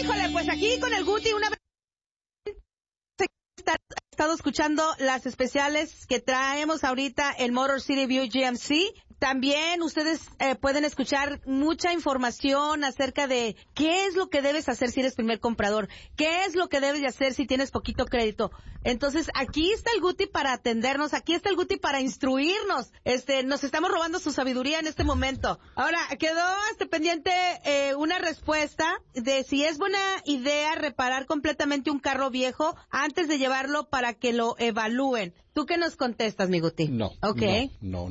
Híjole, pues aquí con el Guti una vez he estado escuchando las especiales que traemos ahorita en Motor City Buick GMC. También ustedes pueden escuchar mucha información acerca de qué es lo que debes hacer si eres primer comprador, qué es lo que debes de hacer si tienes poquito crédito. Entonces, aquí está el Guti para atendernos, aquí está el Guti para instruirnos. Nos estamos robando su sabiduría en este momento. Ahora, quedó pendiente una respuesta de si es buena idea reparar completamente un carro viejo antes de llevarlo para que lo evalúen. ¿Tú qué nos contestas, mi Guti? No. Okay. No.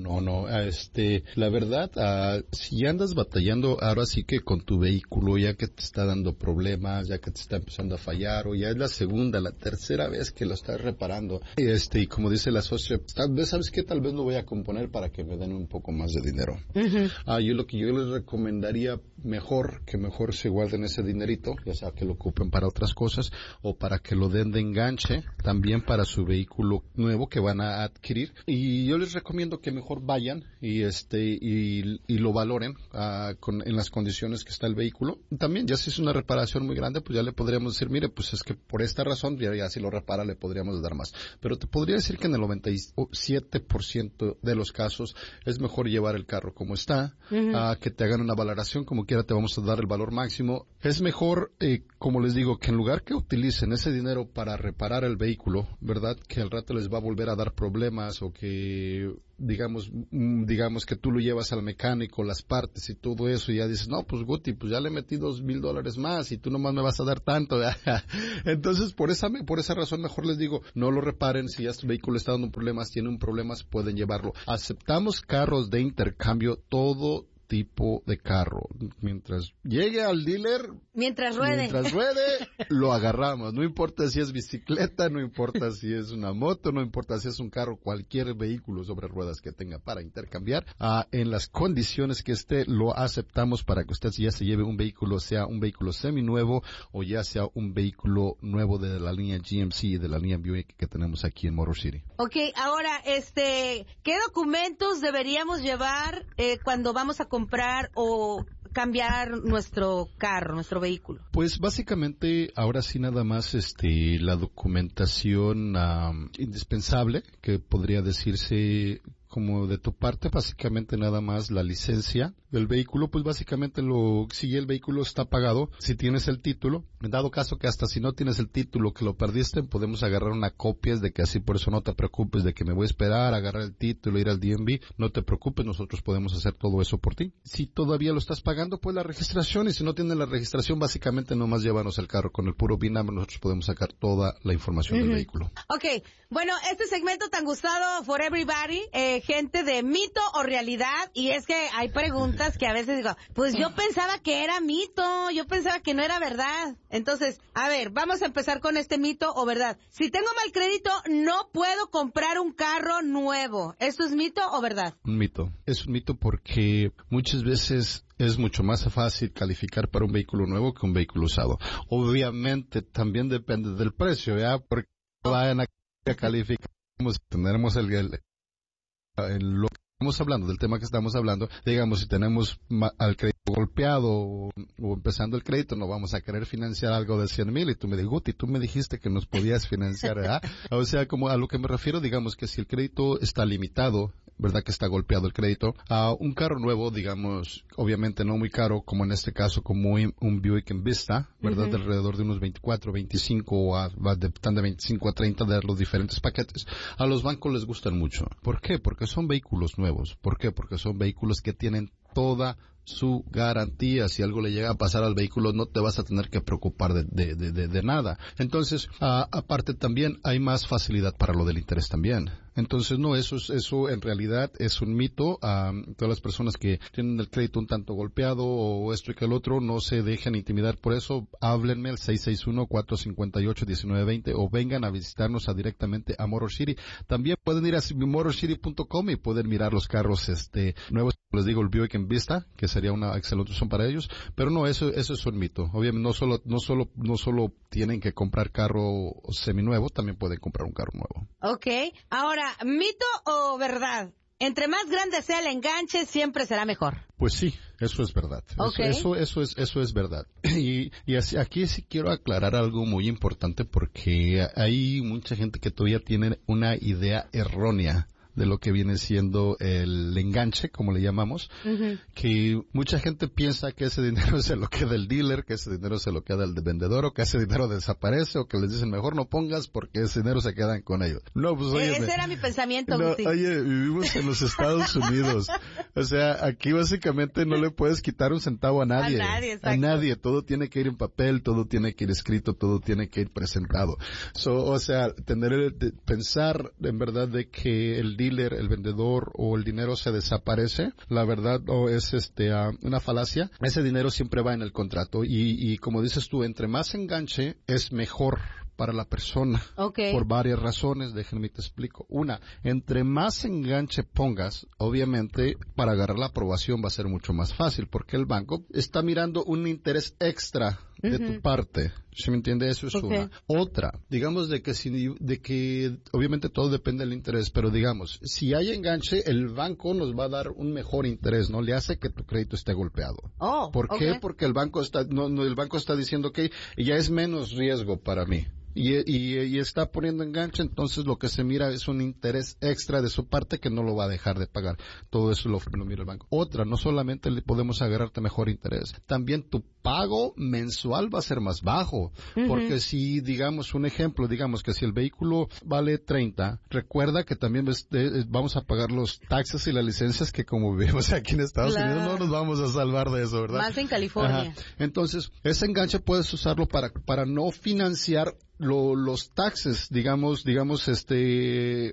La verdad, si andas batallando ahora sí que con tu vehículo, ya que te está dando problemas, ya que te está empezando a fallar, o ya es la segunda, la tercera vez que lo estás reparando, y como dice la socia, tal vez, ¿sabes qué? Tal vez lo voy a componer para que me den un poco más de dinero. Uh-huh. Lo que yo les recomendaría mejor se guarden ese dinerito, ya sea que lo ocupen para otras cosas, o para que lo den de enganche, también para su vehículo nuevo que van a adquirir. Y yo les recomiendo que mejor vayan y lo valoren en las condiciones que está el vehículo. También, ya si es una reparación muy grande, pues ya le podríamos decir, mire, pues es que por esta razón, ya si lo repara, le podríamos dar más. Pero te podría decir que en el 97% de los casos es mejor llevar el carro como está, uh-huh, que te hagan una valoración, como quiera te vamos a dar el valor máximo. Es mejor, como les digo, que en lugar que utilicen ese dinero para reparar el vehículo, ¿verdad? Que al rato les va a volver a dar problemas, o que digamos que tú lo llevas al mecánico, las partes y todo eso, y ya dices, no, pues Guti, pues ya le metí $2,000 más y tú nomás me vas a dar tanto. Entonces, por esa razón, mejor les digo, no lo reparen. Si ya su vehículo está dando problemas, tiene un problema, pueden llevarlo. Aceptamos carros de intercambio, todo tipo de carro. Mientras llegue al dealer, mientras ruede, lo agarramos. No importa si es bicicleta, no importa si es una moto, no importa si es un carro, cualquier vehículo sobre ruedas que tenga para intercambiar, en las condiciones que esté, lo aceptamos para que usted ya se lleve un vehículo, sea un vehículo seminuevo o ya sea un vehículo nuevo de la línea GMC y de la línea Buick que tenemos aquí en Motor City. Okay, ahora, ¿qué documentos deberíamos llevar cuando vamos a comprar o cambiar nuestro carro, nuestro vehículo? Pues básicamente ahora sí nada más la documentación indispensable, que podría decirse como de tu parte, básicamente nada más la licencia del vehículo. Pues básicamente si el vehículo está pagado, si tienes el título, en dado caso que hasta si no tienes el título, que lo perdiste, podemos agarrar una copia, de que así por eso no te preocupes de que me voy a esperar, agarrar el título, ir al DMV, no te preocupes, nosotros podemos hacer todo eso por ti. Si todavía lo estás pagando, pues la registración, y si no tienes la registración, básicamente nomás llévanos el carro, con el puro VIN number nosotros podemos sacar toda la información del vehículo. Okay, bueno, este segmento tan gustado for everybody, gente de mito o realidad, y es que hay preguntas que a veces digo, pues yo pensaba que era mito, yo pensaba que no era verdad. Entonces, a ver, vamos a empezar con este mito o verdad. Si tengo mal crédito, no puedo comprar un carro nuevo. ¿Esto es mito o verdad? Un mito. Es un mito porque muchas veces es mucho más fácil calificar para un vehículo nuevo que un vehículo usado. Obviamente también depende del precio, ¿ya? Porque vayan a calificar, tenemos lo que estamos hablando, del tema que estamos hablando, digamos, si tenemos al crédito golpeado o empezando el crédito, no vamos a querer financiar algo de 100,000, y tú me dices, Guti, tú me dijiste que nos podías financiar, ¿verdad? O sea, como a lo que me refiero, digamos que si el crédito está limitado, ¿verdad? Que está golpeado el crédito, a un carro nuevo, digamos, obviamente no muy caro, como en este caso, como un Buick Envista, ¿verdad? Uh-huh. De alrededor de unos 24, 25, están de 25 a 30 de los diferentes paquetes. A los bancos les gustan mucho. ¿Por qué? Porque son vehículos nuevos. ¿Por qué? Porque son vehículos que tienen toda su garantía. Si algo le llega a pasar al vehículo, no te vas a tener que preocupar de nada. Entonces, aparte también hay más facilidad para lo del interés también. Entonces, no, eso en realidad es un mito. Todas las personas que tienen el crédito un tanto golpeado o esto y que el otro, no se dejen intimidar por eso. Háblenme al 661-458-1920 o vengan a visitarnos directamente a Motor City. También pueden ir a motorcity.com y pueden mirar los carros nuevos. Les digo, el Buick Envista, que sería una excelente opción para ellos, pero no, eso es un mito. Obviamente no solo tienen que comprar carro seminuevo, también pueden comprar un carro nuevo. Okay. Ahora, ¿mito o verdad? entre más grande sea el enganche, siempre será mejor. Pues sí, eso es verdad. Okay. Eso es verdad. Y aquí sí quiero aclarar algo muy importante porque hay mucha gente que todavía tiene una idea errónea de lo que viene siendo el enganche, como le llamamos, que mucha gente piensa que ese dinero se lo queda el dealer, que ese dinero se lo queda el vendedor, o que ese dinero desaparece, o que les dicen mejor no pongas porque ese dinero se quedan con ellos. No, pues oye. Ese era mi pensamiento, no, Guti. Oye, vivimos en los Estados Unidos. O sea, aquí básicamente no le puedes quitar un centavo a nadie. Exacto. A nadie. Todo tiene que ir en papel, todo tiene que ir escrito, todo tiene que ir presentado. O sea, pensar en verdad de que el dealer, el vendedor o el dinero se desaparece, la verdad es una falacia. Ese dinero siempre va en el contrato y como dices tú, entre más enganche es mejor para la persona. Okay. Por varias razones, déjenme te explico. Una, entre más enganche pongas, obviamente para agarrar la aprobación va a ser mucho más fácil porque el banco está mirando un interés extra de tu parte. ¿Sí me entiende? Eso es una. Otra, digamos de que obviamente todo depende del interés, pero digamos, si hay enganche, el banco nos va a dar un mejor interés, ¿no? Le hace que tu crédito esté golpeado. ¿Por qué? Porque el banco está diciendo que ya es menos riesgo para mí. Y está poniendo enganche, entonces lo que se mira es un interés extra de su parte que no lo va a dejar de pagar. Todo eso lo mira el banco. Otra, no solamente le podemos agarrarte mejor interés, también tu pago mensual va a ser más bajo. Porque si, digamos, un ejemplo, digamos que si el vehículo vale 30, recuerda que también vamos a pagar los taxes y las licencias que como vivimos aquí en Estados Unidos no nos vamos a salvar de eso, ¿verdad? Más en California. Ajá. Entonces, ese enganche puedes usarlo para no financiar los taxes, digamos, ese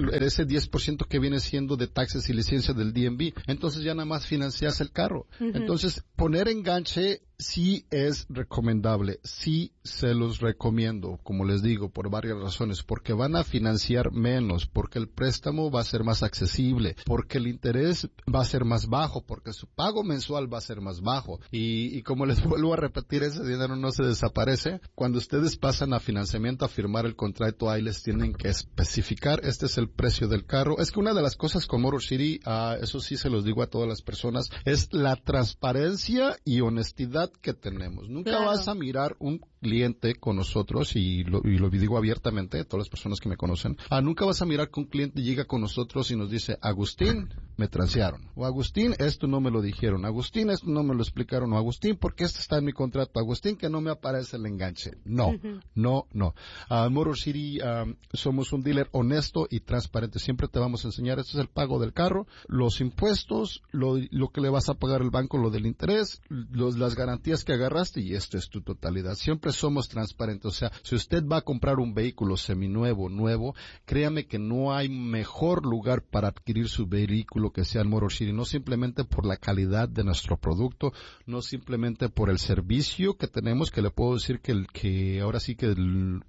10% que viene siendo de taxes y licencias del DMV. Entonces ya nada más financias el carro. Entonces, poner enganche sí es recomendable, sí se los recomiendo, como les digo, por varias razones, porque van a financiar menos, porque el préstamo va a ser más accesible, porque el interés va a ser más bajo, porque su pago mensual va a ser más bajo, y como les vuelvo a repetir, ese dinero no se desaparece. Cuando ustedes pasan a financiamiento, a firmar el contrato, ahí les tienen que especificar, este es el precio del carro. Es que una de las cosas con Motor City, eso sí se los digo a todas las personas, es la transparencia y honestidad que tenemos. Nunca vas a mirar un cliente con nosotros, y lo digo abiertamente a todas las personas que me conocen, nunca vas a mirar que un cliente llega con nosotros y nos dice, Agustín, me transearon, o Agustín, esto no me lo dijeron, Agustín, esto no me lo explicaron, o Agustín, porque esto está en mi contrato, Agustín, que no me aparece el enganche. No. Motor City, somos un dealer honesto y transparente. Siempre te vamos a enseñar, esto es el pago del carro, los impuestos, lo que le vas a pagar al banco, lo del interés, las garantías que agarraste, y esto es tu totalidad. Siempre somos transparentes. O sea, si usted va a comprar un vehículo seminuevo, nuevo, créame que no hay mejor lugar para adquirir su vehículo que sea en Motor City. No simplemente por la calidad de nuestro producto, no simplemente por el servicio que tenemos, que le puedo decir que ahora sí que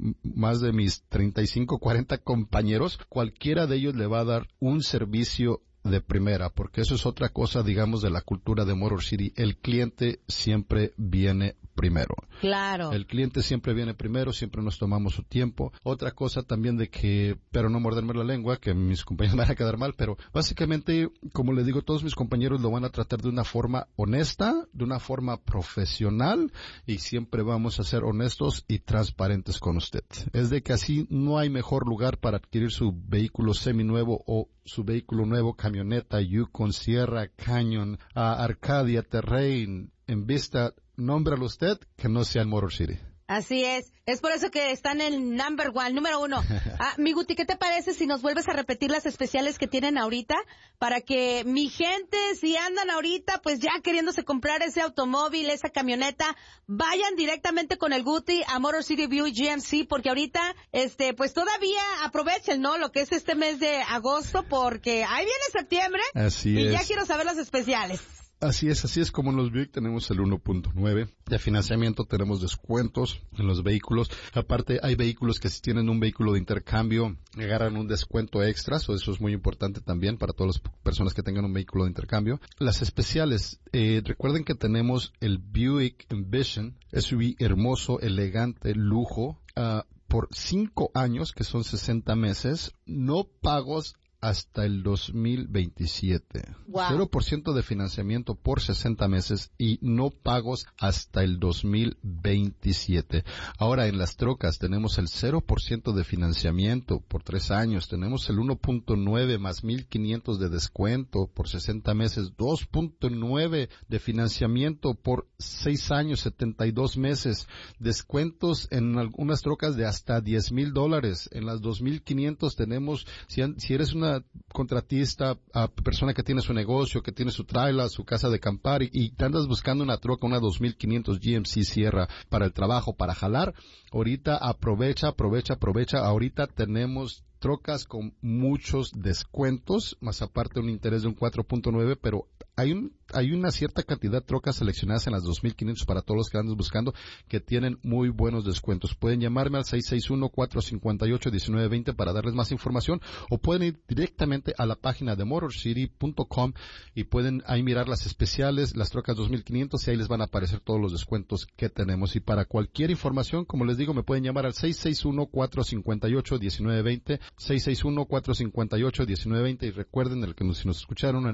más de mis 35, 40 compañeros, cualquiera de ellos le va a dar un servicio de primera, porque eso es otra cosa, digamos, de la cultura de Motor City. El cliente siempre viene primero. Claro. El cliente siempre viene primero, siempre nos tomamos su tiempo. Otra cosa también de que, pero no morderme la lengua, que mis compañeros van a quedar mal, pero básicamente, como le digo, todos mis compañeros lo van a tratar de una forma honesta, de una forma profesional, y siempre vamos a ser honestos y transparentes con usted. Es de que así no hay mejor lugar para adquirir su vehículo seminuevo o su vehículo nuevo, camioneta, Yukon, Sierra, Canyon, Arcadia, Terrain, en Vista, nómbralo usted, que no sea en Motor City. Así es por eso que están en número 1. Mi Guti, ¿qué te parece si nos vuelves a repetir las especiales que tienen ahorita? Para que mi gente, si andan ahorita, pues ya queriéndose comprar ese automóvil, esa camioneta, vayan directamente con el Guti a Motor City Buick GMC, porque ahorita, pues todavía aprovechen, ¿no? Lo que es este mes de agosto, porque ahí viene septiembre. Así y es. Ya quiero saber las especiales. Así es como en los Buick tenemos el 1.9 de financiamiento, tenemos descuentos en los vehículos. Aparte, hay vehículos que si tienen un vehículo de intercambio, agarran un descuento extra, eso es muy importante también para todas las personas que tengan un vehículo de intercambio. Las especiales, recuerden que tenemos el Buick Envision, SUV hermoso, elegante, lujo, por 5 años, que son 60 meses, no pagos hasta el 2027. Wow. 0% de financiamiento por 60 meses y no pagos hasta el 2027. Ahora, en las trocas tenemos el 0% de financiamiento por 3 años. Tenemos el 1.9 más 1,500 de descuento por 60 meses. 2.9 de financiamiento por 6 años, 72 meses. Descuentos en algunas trocas de hasta $10,000. En las 2,500 tenemos, si eres una contratista, persona que tiene su negocio, que tiene su trailer, su casa de acampar y te andas buscando una troca, una 2,500 GMC Sierra para el trabajo, para jalar, ahorita aprovecha. Ahorita tenemos trocas con muchos descuentos, más aparte un interés de un 4.9, pero hay una cierta cantidad de trocas seleccionadas en las 2,500 para todos los que andan buscando que tienen muy buenos descuentos. Pueden llamarme al 661-458-1920 para darles más información, o pueden ir directamente a la página de motorcity.com y pueden ahí mirar las especiales, las trocas 2,500, y ahí les van a aparecer todos los descuentos que tenemos. Y para cualquier información, como les digo, me pueden llamar al 661-458-1920, 661-458-1920, y recuerden si nos escucharon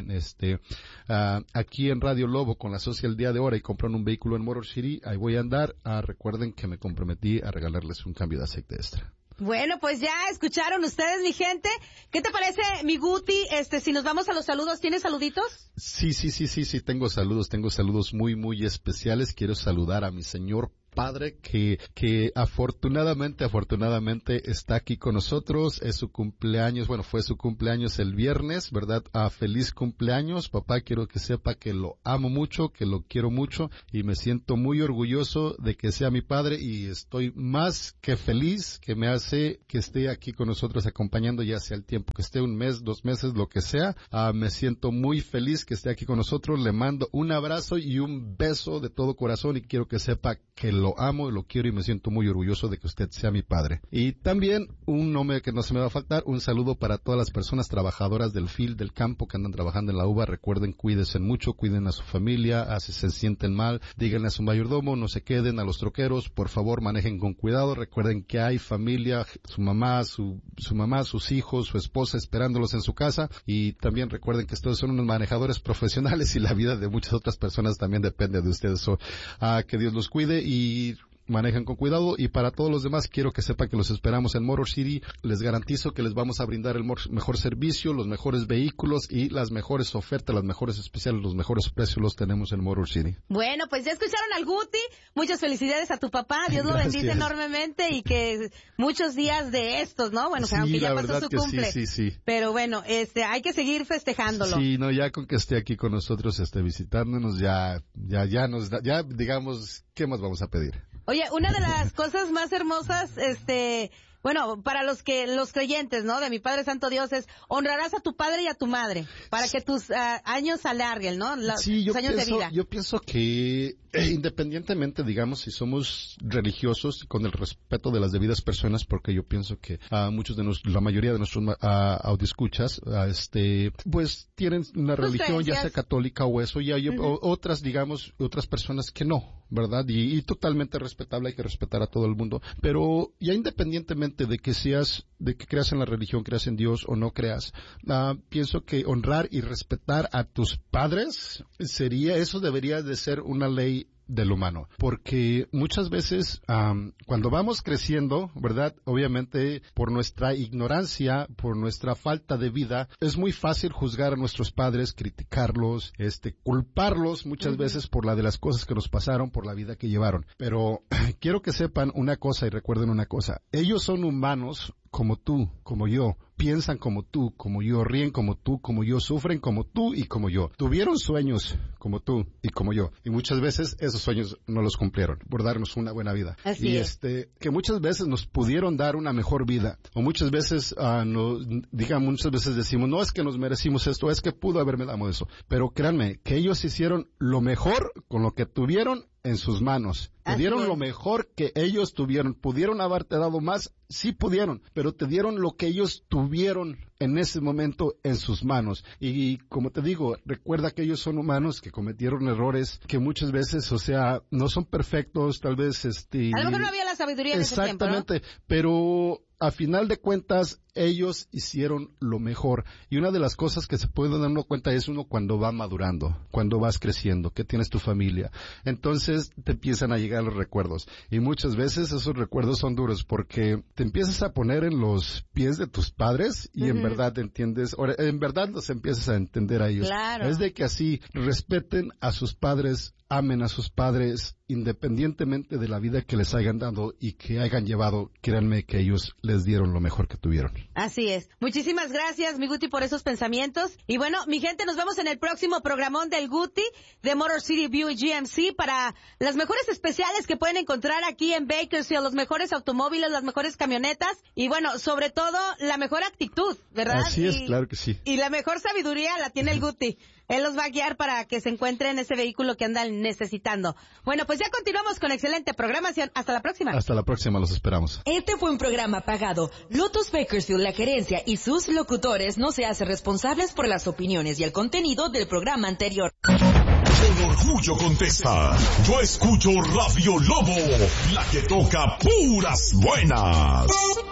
aquí en Radio Lobo con la socia el día de ahora y compran un vehículo en Motor City, ahí voy a andar. Recuerden que me comprometí a regalarles un cambio de aceite extra. Bueno, pues ya escucharon ustedes, mi gente. ¿Qué te parece, mi Guti? Si nos vamos a los saludos, ¿tienes saluditos? Sí, tengo saludos muy, muy especiales. Quiero saludar a mi señor padre que afortunadamente está aquí con nosotros. Es su cumpleaños, fue su cumpleaños el viernes, ¿verdad? Feliz cumpleaños, papá. Quiero que sepa que lo amo mucho, que lo quiero mucho y me siento muy orgulloso de que sea mi padre, y estoy más que feliz que me hace que esté aquí con nosotros acompañando, ya sea el tiempo que esté, 1 mes, 2 meses, lo que sea. Me siento muy feliz que esté aquí con nosotros. Le mando un abrazo y un beso de todo corazón, y quiero que sepa que lo amo, lo quiero y me siento muy orgulloso de que usted sea mi padre. Y también un nombre que no se me va a faltar, un saludo para todas las personas trabajadoras del field, del campo, que andan trabajando en la uva. Recuerden, cuídense mucho, cuiden a su familia, si se sienten mal, díganle a su mayordomo, no se queden. A los troqueros, por favor, manejen con cuidado. Recuerden que hay familia, su mamá, sus hijos, su esposa esperándolos en su casa. Y también recuerden que ustedes son unos manejadores profesionales y la vida de muchas otras personas también depende de ustedes. Que Dios los cuide y manejan con cuidado. Y para todos los demás, quiero que sepan que los esperamos en Motor City. Les garantizo que les vamos a brindar el mejor servicio, los mejores vehículos y las mejores ofertas, las mejores especiales, los mejores precios los tenemos en Motor City. Bueno, pues ya escucharon al Guti. Muchas felicidades a tu papá. Dios lo bendice enormemente y que muchos días de estos, ¿no? Bueno, sí, aunque ya pasó su cumple. Sí. Pero bueno, hay que seguir festejándolo. Sí, no, ya con que esté aquí con nosotros, visitándonos, ya digamos, ¿qué más vamos a pedir? Oye, una de las cosas más hermosas, para los creyentes, ¿no? De mi Padre Santo Dios es honrarás a tu padre y a tu madre para que tus años se alarguen, ¿no? Tus años de vida. Yo pienso que independientemente, digamos, si somos religiosos, con el respeto de las debidas personas, porque yo pienso que la mayoría de nuestros audioscuchas, pues tienen una religión, ya sea católica o eso, y hay otras personas que no, ¿verdad? Y totalmente respetable, hay que respetar a todo el mundo, pero ya independientemente de que creas en la religión, creas en Dios o no creas, pienso que honrar y respetar a tus padres eso debería de ser una ley del humano, porque muchas veces cuando vamos creciendo, ¿verdad? Obviamente por nuestra ignorancia, por nuestra falta de vida, es muy fácil juzgar a nuestros padres, criticarlos, culparlos muchas veces por de las cosas que nos pasaron, por la vida que llevaron. Pero quiero que sepan una cosa y recuerden una cosa: ellos son humanos como tú, como yo, piensan como tú, como yo, ríen como tú, como yo, sufren como tú y como yo. Tuvieron sueños como tú y como yo. Y muchas veces esos sueños no los cumplieron por darnos una buena vida. Así es. Que muchas veces nos pudieron dar una mejor vida. O muchas veces, muchas veces decimos, no es que nos merecimos esto, es que pudo haberme dado eso. Pero créanme, que ellos hicieron lo mejor con lo que tuvieron en sus manos. Te dieron lo mejor que ellos tuvieron. ¿Pudieron haberte dado más? Sí pudieron, pero te dieron lo que ellos tuvieron en ese momento en sus manos. Y como te digo, recuerda que ellos son humanos que cometieron errores que muchas veces, o sea, no son perfectos, tal vez a lo mejor no había la sabiduría en ese tiempo, ¿no? Exactamente, pero a final de cuentas, ellos hicieron lo mejor. Y una de las cosas que se puede dar cuenta es uno cuando va madurando, cuando vas creciendo, que tienes tu familia. Entonces te empiezan a llegar los recuerdos. Y muchas veces esos recuerdos son duros porque te empiezas a poner en los pies de tus padres y en verdad entiendes, en verdad los empiezas a entender a ellos. Claro. Es de que así respeten a sus padres, amen a sus padres, independientemente de la vida que les hayan dado y que hayan llevado, créanme que ellos les dieron lo mejor que tuvieron. Así es. Muchísimas gracias, mi Guti, por esos pensamientos. Y bueno, mi gente, nos vemos en el próximo programón del Guti de Motor City Buick GMC para las mejores especiales que pueden encontrar aquí en Bakersfield, los mejores automóviles, las mejores camionetas y bueno, sobre todo la mejor actitud, ¿verdad? Así es, claro que sí. Y la mejor sabiduría la tiene el Guti. Él los va a guiar para que se encuentren ese vehículo que andan necesitando. Bueno, pues ya continuamos con excelente programación. Hasta la próxima. Hasta la próxima, los esperamos. Este fue un programa pagado. Lotus Bakersfield, la gerencia y sus locutores no se hacen responsables por las opiniones y el contenido del programa anterior. El orgullo contesta. Yo escucho Radio Lobo, la que toca puras buenas.